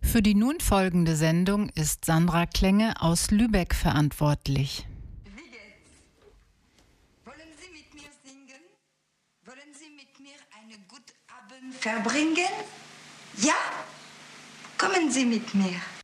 Für die nun folgende Sendung ist Sandra Klenge aus Lübeck verantwortlich. Wie geht's? Wollen Sie mit mir singen? Wollen Sie mit mir einen guten Abend verbringen? Ja? Kommen Sie mit mir.